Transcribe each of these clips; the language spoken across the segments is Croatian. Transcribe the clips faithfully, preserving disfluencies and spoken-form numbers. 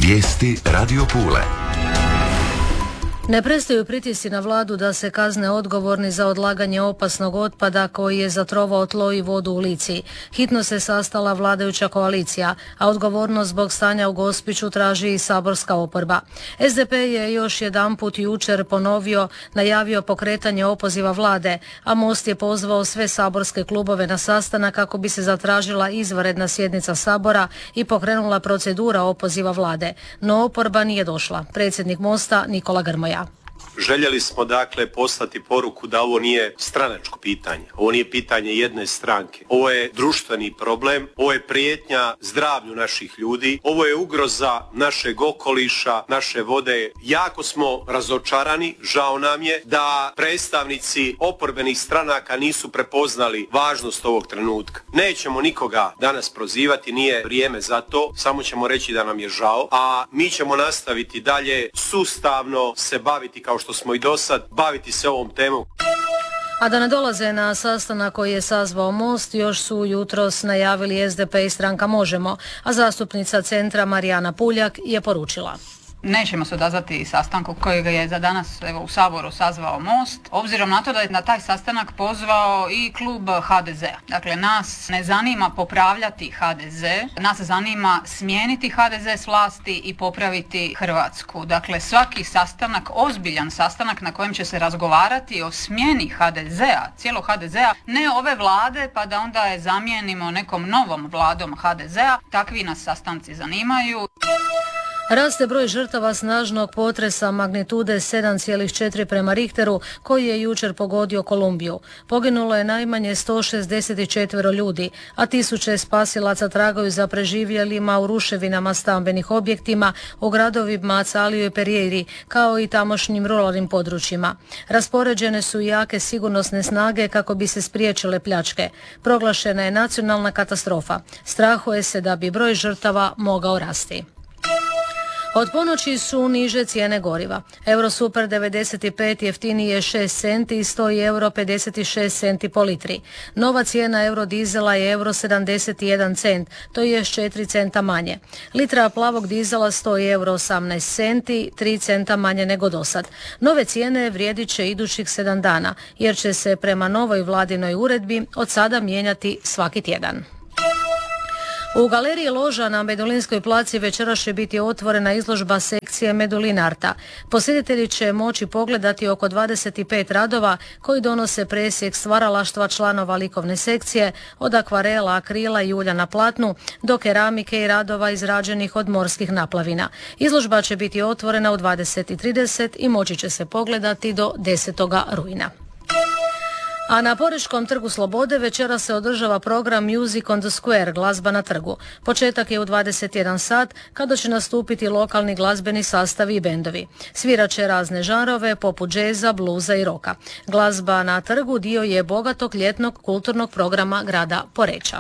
Vijesti Radio Pule. Ne prestaju pritisci na vladu da se kazne odgovorni za odlaganje opasnog otpada koji je zatrovao tlo i vodu u Lici. Hitno se sastala vladajuća koalicija, a odgovornost zbog stanja u Gospiću traži i saborska oporba. S D P je još jedanput jučer ponovio, najavio pokretanje opoziva vlade, a Most je pozvao sve saborske klubove na sastanak kako bi se zatražila izvanredna sjednica Sabora i pokrenula procedura opoziva vlade. No oporba nije došla. Predsjednik Mosta Nikola Grmoja. Željeli smo dakle poslati poruku da ovo nije stranačko pitanje, ovo nije pitanje jedne stranke, ovo je društveni problem, ovo je prijetnja zdravlju naših ljudi, ovo je ugroza našeg okoliša, naše vode. Jako smo razočarani, žao nam je da predstavnici oporbenih stranaka nisu prepoznali važnost ovog trenutka. Nećemo nikoga danas prozivati, nije vrijeme za to, samo ćemo reći da nam je žao, a mi ćemo nastaviti dalje sustavno se baviti kao što smo i do sad, baviti se ovom temom. A da ne dolaze na sastanak koji je sazvao Most, još su jutros najavili S D P i stranka Možemo, a zastupnica Centra Marijana Puljak je poručila: nećemo se odazvati sastanku kojega je za danas evo, u Saboru sazvao Most, obzirom na to da je na taj sastanak pozvao i klub H D Z-a. Dakle, nas ne zanima popravljati H D Z, nas zanima smijeniti H D Z s vlasti i popraviti Hrvatsku. Dakle, svaki sastanak, ozbiljan sastanak na kojem će se razgovarati o smjeni H D Z-a, cijelog H D Z-a, ne ove vlade pa da onda je zamijenimo nekom novom vladom H D Z-a, takvi nas sastanci zanimaju. Raste broj žrtava snažnog potresa magnitude sedam zarez četiri prema Richteru koji je jučer pogodio Kolumbiju. Poginulo je najmanje sto šezdeset četiri ljudi, a tisuće spasilaca tragaju za preživjelima u ruševinama stambenih objektima u gradovima Caliju i Pereiri, kao i tamošnjim ruralnim područjima. Raspoređene su jake sigurnosne snage kako bi se spriječile pljačke. Proglašena je nacionalna katastrofa. Strahuje se da bi broj žrtava mogao rasti. Od ponoći su niže cijene goriva. Eurosuper devedeset pet jeftiniji je šest centi i stoji euro pedeset šest centi po litri. Nova cijena eurodizela je euro sedamdeset jedan cent, to je četiri centa manje. Litra plavog dizela stoji euro osamnaest centi, tri centa manje nego dosad. Nove cijene vrijedit će idućih sedam dana, jer će se prema novoj vladinoj uredbi od sada mijenjati svaki tjedan. U galeriji loža na Medulinskoj placi večeras će biti otvorena izložba sekcije Medulin Arta. Posjetitelji će moći pogledati oko dvadeset pet radova koji donose presjek stvaralaštva članova likovne sekcije, od akvarela, akrila i ulja na platnu, do keramike i radova izrađenih od morskih naplavina. Izložba će biti otvorena u dvadeset trideset i moći će se pogledati do desetog rujna. A na Porečkom trgu Slobode večera se održava program Music on the Square, glazba na trgu. Početak je u dvadeset jedan sat, kada će nastupiti lokalni glazbeni sastavi i bendovi. Svirat će razne žanrove poput džeza, bluza i roka. Glazba na trgu dio je bogatog ljetnog kulturnog programa grada Poreča.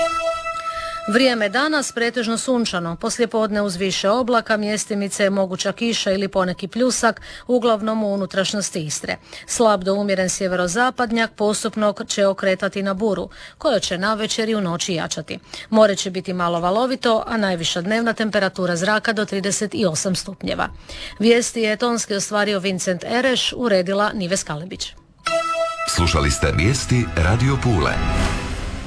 Vrijeme danas pretežno sunčano, poslijepodne uz više oblaka, mjestimice je moguća kiša ili poneki pljusak, uglavnom u unutrašnjosti Istre. Slab do umjeren sjeverozapadnjak postupno će okretati na buru, koja će navečer i u noći jačati. More će biti malo valovito, a najviša dnevna temperatura zraka do trideset osam stupnjeva. Vijesti je tonski ostvario Vincent Ereš, uredila Nives Kalebić. Slušali ste vijesti Radio Pule.